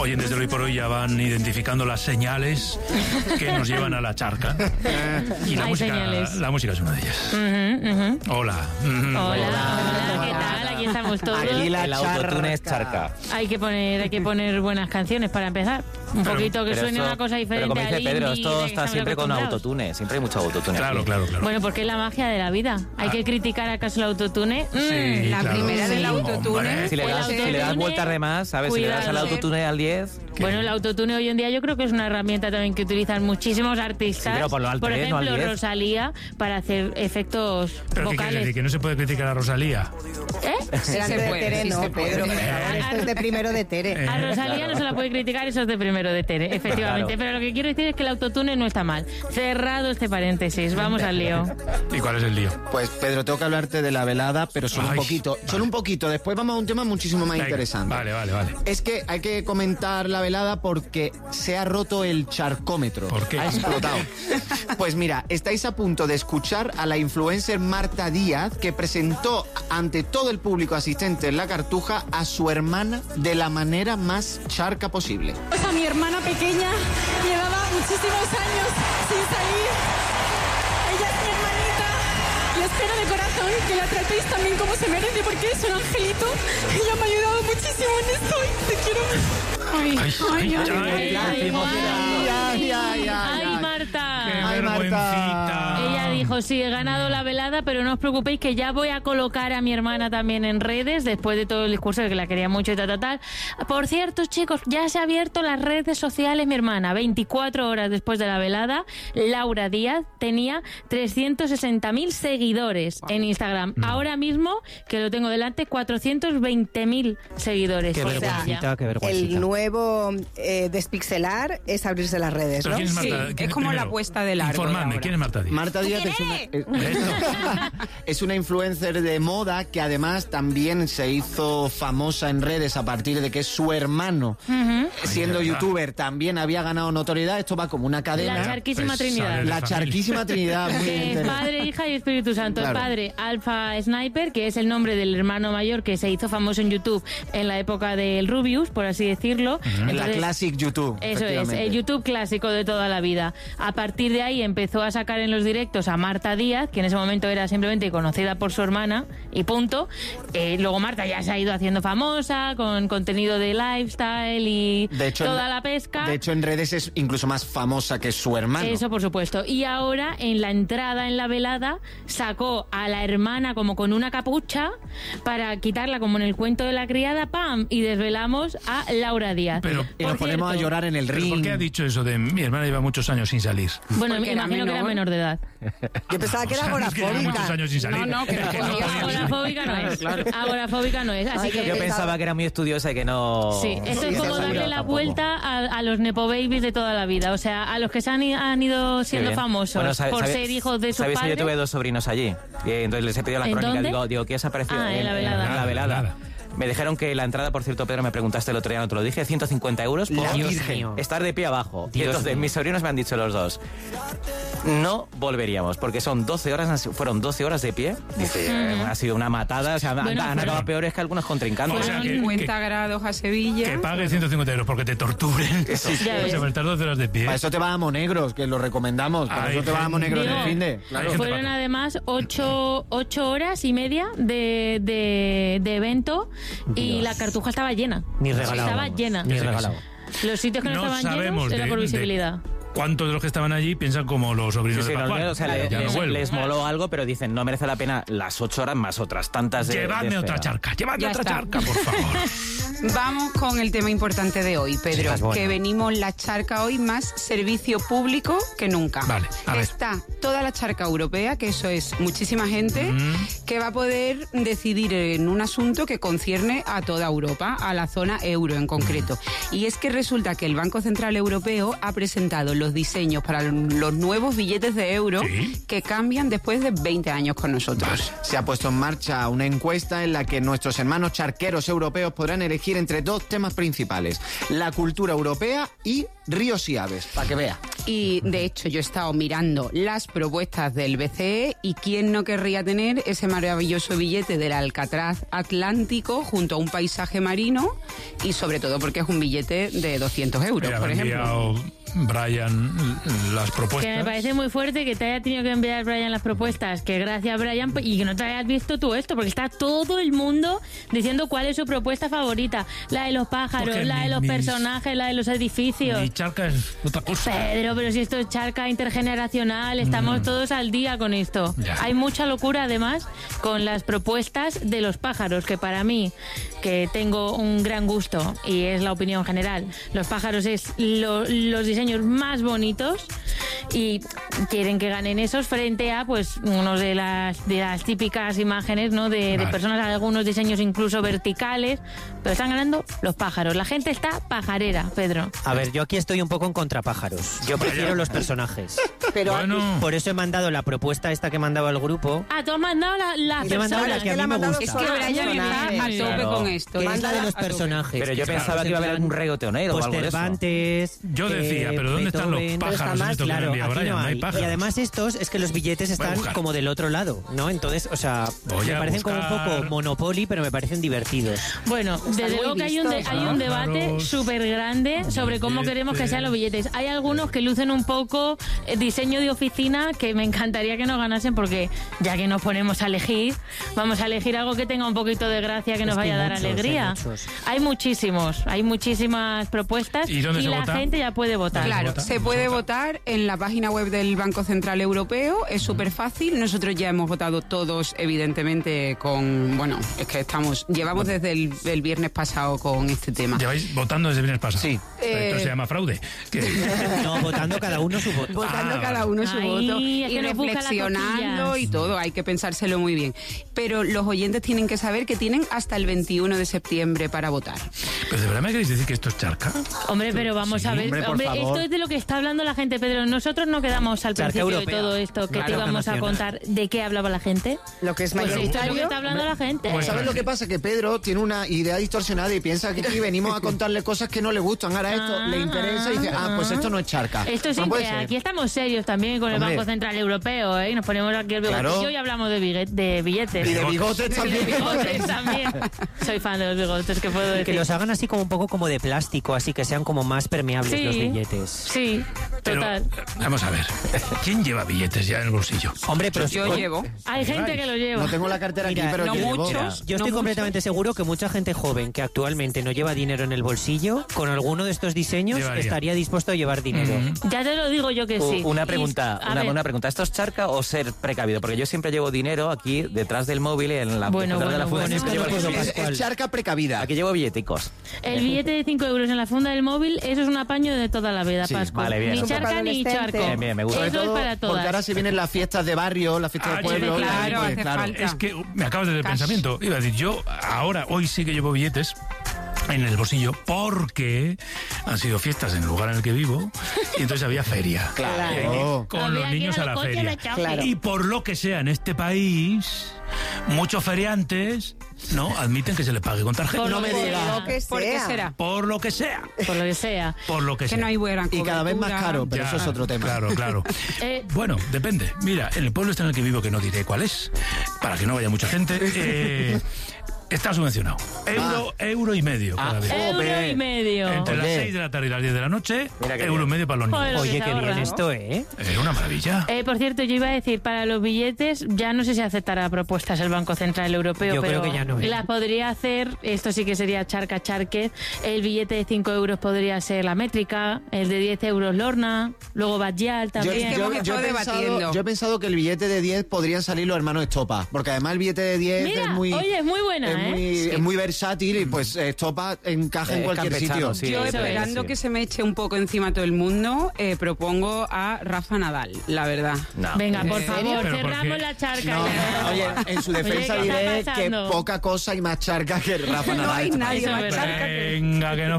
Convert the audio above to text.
oyentes de Hoy por Hoy ya van identificando las señales que nos llevan a la charca. Y la música es una de ellas. Hola. Hola, ¿qué tal? Aquí estamos todos. Aquí El autotune es charca. Hay que poner buenas canciones para empezar. Un poquito que suene una cosa diferente. Pero como dice Pedro, esto está siempre con autotune. Siempre hay mucho autotune. Claro. Bueno, porque es la magia de la vida. Hay que criticar acaso el autotune. Sí, la primera del autotune. Si le das vueltas de más, ¿sabes? Cuidado. Si le das al autotune al 10... Bueno, el autotune hoy en día yo creo que es una herramienta también que utilizan muchísimos artistas. Sí, pero por ejemplo, no al 10. Rosalía, para hacer efectos ¿Pero qué quiere vocales. decir? ¿Que no se puede criticar a Rosalía? Sí se puede, no, Pedro. Esto es de primero de Tere. A Rosalía no se la puede criticar, eso es de primero de Tere, efectivamente. Claro. Pero lo que quiero decir es que el autotune no está mal. Cerrado este paréntesis, vamos al lío. ¿Y cuál es el lío? Pues Pedro, tengo que hablarte de la velada, pero solo un poquito. Vale. Solo un poquito. Después vamos a un tema muchísimo más interesante. Vale. Es que hay que comentar la velada porque se ha roto el charcómetro. ¿Por qué? Ha explotado. Pues mira, estáis a punto de escuchar a la influencer Marta Díaz, que presentó ante todo el público asistente en la Cartuja a su hermana de la manera más charca posible. A mi hermana pequeña llevaba muchísimos años sin salir. Ella es mi hermanita y espero de corazón que la tratéis también como se merece porque es un angelito. Ella me ha ayudado muchísimo en esto y te quiero. ¡Ay, Marta! ¡Qué Ay, Marta. vergüencita! Ella dijo, sí, he ganado la velada, pero no os preocupéis que ya voy a colocar a mi hermana también en redes, después de todo el discurso de que la quería mucho y tal. Por cierto, chicos, ya se ha abierto las redes sociales mi hermana. 24 horas después de la velada, Laura Díaz tenía 360.000 seguidores en Instagram. Ahora mismo, que lo tengo delante, 420.000 seguidores. Qué O sea, vergüencita, qué vergüencita. El nuevo despixelar es abrirse las redes, ¿Pero ¿no? quién es Marta? Sí, ¿Quién- es como primero, la puesta de largo. Informadme, ¿quién es Marta Díaz? Marta Díaz es una influencer de moda que además también se hizo famosa en redes a partir de que su hermano, siendo youtuber, también había ganado notoriedad. Esto va como una cadena. La charquísima Pues Trinidad. sale de La familia. charquísima Trinidad. Muy Que es entera. Padre, Hija y Espíritu Santo. Claro. El padre, Alpha Sniper, que es el nombre del hermano mayor que se hizo famoso en YouTube en la época del Rubius, por así decirlo. La Entonces, Classic YouTube. eso es, efectivamente. el YouTube clásico de toda la vida. A partir de ahí empezó a sacar en los directos a Marta Díaz, que en ese momento era simplemente conocida por su hermana, y punto. Luego Marta ya se ha ido haciendo famosa, con contenido de lifestyle y toda la pesca. De hecho, en redes es incluso más famosa que su hermano. Eso, por supuesto. Y ahora, en la entrada, en la velada, sacó a la hermana como con una capucha para quitarla como en el cuento de la criada, ¡pam! Y desvelamos a Laura Díaz. Pero- Y nos ponemos a llorar en el ¿Pero ring. por qué ha dicho eso de mi hermana lleva muchos años sin salir? Bueno, me Porque era imagino que era menor. menor de edad. Yo pensaba que era O sea, es que lleva muchos agorafóbica. años sin salir. No, que Es que no podía salir. Agorafóbica no es. Agorafóbica no es. Así que Yo pensaba que era muy estudiosa y que no... sí, esto es Sí, como sí, darle sí, la tampoco. vuelta a los nepo babies de toda la vida. O sea, a los que se han ido Qué siendo bien. famosos Bueno, por ser hijos de sus ¿sabéis que padres. yo tuve dos sobrinos allí? Y entonces les he pedido la ¿En crónica. dónde? Digo, ¿qué os ha parecido? Ah, en la velada. En la velada. Me dijeron que la entrada, por cierto, Pedro, me preguntaste el otro día, no te lo dije, 150 euros por La Virgen. estar de pie abajo. Y entonces mis sobrinos me han dicho los dos, no volveríamos, porque fueron 12 horas de pie. Dice, ha sido una matada, o sea, Bueno, han acabado peores que algunos contrincantes. O sea, que- 50 grados a Sevilla. Que pague 150 euros porque te torturen. Ya ves. Se estar 12 horas de pie. Para eso te vas a Monegros, que lo recomendamos. Para Hay eso te vas a gente- Monegros Digo, el fin de. Hay gente Fueron para- además 8 horas y media de evento y la Cartuja estaba llena. Ni regalado. Estaba vamos. llena. Ni regalado. Los sitios que no, No estaban sabemos llenos era de- por de- visibilidad. ¿Cuántos de los que estaban allí piensan como los Sí, sobrinos sí, de no, Pascual? o sea, Ya no vuelvo. les moló algo, pero dicen, no merece la pena las 8 horas más otras tantas de Llevadme otra espera. charca, llevadme Ya otra está. charca, por favor. Vamos con el tema importante de hoy, Pedro, Chicas, bueno. que venimos la charca hoy más servicio público que nunca. Vale, a ver. Está toda la charca europea, que eso es muchísima gente, que va a poder decidir en un asunto que concierne a toda Europa, a la zona euro en concreto. Y es que resulta que el Banco Central Europeo ha presentado los diseños para los nuevos billetes de euro Sí. que cambian después de 20 años con nosotros. Se ha puesto en marcha una encuesta en la que nuestros hermanos charqueros europeos podrán elegir entre dos temas principales: la cultura europea y ríos y aves, para que vea. Y de hecho yo he estado mirando las propuestas del BCE y quién no querría tener ese maravilloso billete del Alcatraz Atlántico junto a un paisaje marino y sobre todo porque es un billete de 200 euros, por ejemplo. Brian, las propuestas. Que me parece muy fuerte que te haya tenido que enviar Brian las propuestas, que gracias Brian, y que no te hayas visto tú esto, porque está todo el mundo diciendo cuál es su propuesta favorita. La de los pájaros, Porque la de los personajes, la de los edificios. Mi charca es otra cosa. Pedro, pero si esto es charca intergeneracional, estamos todos al día con esto. Ya. Hay mucha locura además con las propuestas de los pájaros, que para mí, que tengo un gran gusto y es la opinión general, los pájaros es los diseños más bonitos y quieren que ganen esos frente a pues unos de las típicas imágenes, ¿no? de personas, algunos diseños incluso verticales, pero están ganando los pájaros. La gente está pajarera, Pedro. A ver, yo aquí estoy un poco en contra pájaros. Yo prefiero los personajes. Pero Bueno. Por eso he mandado la propuesta esta que mandaba el grupo. Ah, tú has mandado la Yo he mandado la que a mí me gusta. Es que Brian está a tope Claro. con esto. Que es la Está de los a tope. personajes. Pero yo pensaba que iba a haber algún reggaetonero o algo de eso. Cervantes. Yo decía, pero ¿dónde están los Beethoven, pájaros en más, esto que me claro, envía aquí Brian? no No hay hay. pájaros. Y además estos, es que los billetes Voy a están buscar. como del otro lado, ¿no? Entonces, o sea, Voy me a parecen como un buscar. poco Monopoly, pero me parecen divertidos. Bueno, desde muy luego que hay vistos, un debate Pájaros, súper grande sobre cómo queremos que sean los billetes. Hay algunos que lucen un poco diseño de oficina que me encantaría que nos ganasen porque ya que nos ponemos a elegir, vamos a elegir algo que tenga un poquito de gracia, que nos Es que vaya a dar hay alegría. muchos. Hay muchísimas propuestas ¿Y dónde se la vota? gente ya puede votar. Claro, vota? se puede votar en la página web del Banco Central Europeo, es súper fácil. Nosotros ya hemos votado todos, evidentemente, es que llevamos desde el viernes pasado con este tema. ¿Lleváis votando desde el viernes pasado? Sí. Esto se llama fraude. No, votando cada uno su voto. Votando Ah, cada uno su Ay, voto es que y nos busca las reflexionando cosquillas. y todo, hay que pensárselo muy bien. Pero los oyentes tienen que saber que tienen hasta el 21 de septiembre para votar. ¿Pero de verdad me queréis decir que esto es charca? Hombre, pero vamos a ver. hombre, por favor. Esto es de lo que está hablando la gente, Pedro. Nosotros no quedamos al Charca principio europea. de todo esto que te Claro, íbamos a nacional. contar de qué hablaba la gente. lo que es Pues esto es lo que mayoritario. está hablando la gente. Pues, ¿Sabes lo que pasa? Que Pedro tiene una idea distorsionada y piensa que aquí venimos a contarle cosas que no le gustan. Ahora esto le interesa y dice, pues esto no es charca. Esto sí, No puede que ser. aquí estamos serios también con el Hombre. Banco Central Europeo, ¿eh? Nos ponemos aquí el bigotillo Claro. y hablamos de billetes. Y de bigotes Y de también. bigotes también. Soy fan de los bigotes, que puedo decir. Que los hagan así como un poco como de plástico, así que sean como más permeables Sí. los billetes. Sí, Pero, total. vamos a ver. ¿Quién lleva billetes ya en el bolsillo? Hombre, pero Yo llevo. Hay gente que lo lleva. No tengo la cartera Mira, aquí, pero no yo llevo. muchos. yo estoy No completamente seguro que mucha gente joven que actualmente no lleva dinero en el bolsillo, con alguno de estos diseños Llevaría. estaría dispuesto a llevar dinero. Ya te lo digo yo que sí. Una pregunta, Y- a ver, una pregunta. ¿Esto es charca o ser precavido? Porque yo siempre llevo dinero aquí detrás del móvil en la Bueno, detrás de la bueno, funda. bueno, Siempre esto llevo no el- puedo Es Pascual. charca precavida. Aquí llevo billeticos. El billete de 5 euros en la funda del móvil, eso es un apaño de toda la vida, Sí, Pascu. vale, bien. Ni Es un poco charca ni adolescente. charco. Bien, me gusta. Sobre Eso es todo para porque ahora todas. se vienen las fiestas de barrio, las fiestas de pueblo. claro, pues, hace falta. Es que me acabas de dar el Cash. pensamiento. Iba a decir, yo hoy sí que llevo billetes en el bolsillo porque han sido fiestas en el lugar en el que vivo y entonces había feria. Claro. Con Había los que ir niños a a los la coches feria. de choque. Y por lo que sea en este país, muchos feriantes no admiten que se les pague con tarjeta. Por No lo me que digas. sea. Lo que ¿Por qué sea. será? Por lo que sea. Por lo que sea. Por lo que Que sea. no hay buena Y cada vez más cobertura. caro, pero Ya, eso es otro tema. Claro, claro. Eh, Bueno, depende. Mira, en el pueblo este en el que vivo, que no diré cuál es, para que no vaya mucha gente, está subvencionado. Euro y medio cada vez. euro y medio. Entre las Oye. 6 de la tarde y las 10 de la noche, Mira qué euro y bien. medio para los Joder, niños. lo que Oye, se qué bien ahorra, ¿no? esto, ¿eh? Es una maravilla. Por cierto, yo iba a decir, para los billetes, ya no sé si aceptará propuestas el Banco Central Europeo, Yo pero creo que ya no, ¿eh? las podría hacer, esto sí que sería charca charque, el billete de 5 euros podría ser la métrica, el de 10 euros Lorna, luego Badial también. hemos estado debatiendo. yo he pensado que el billete de 10 podrían salir los hermanos Estopa, porque además el billete de 10 Mira, es muy... oye, es muy buena, es muy versátil y pues Estopa encaja en Es cualquier campechano, sitio. sí, Yo, eso esperando sí. que se me eche un poco encima todo el mundo, propongo a Rafa Nadal, la verdad. No. Venga, por ¿En favor, serio? ¿Pero por cerramos qué? la charca. No, ya. oye, en su defensa Oye, ¿qué está diré que pasando? poca cosa hay más charca que Rafa No Nadal. hay nadie Eso es más verdad. charca que... Venga, que no